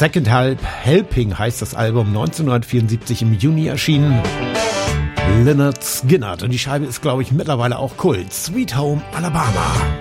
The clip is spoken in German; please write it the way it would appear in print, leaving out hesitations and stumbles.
Second Helping heißt das Album, 1974 im Juni erschienen. Lynyrd Skynyrd. Und die Scheibe ist, glaube ich, mittlerweile auch Kult. Sweet Home Alabama.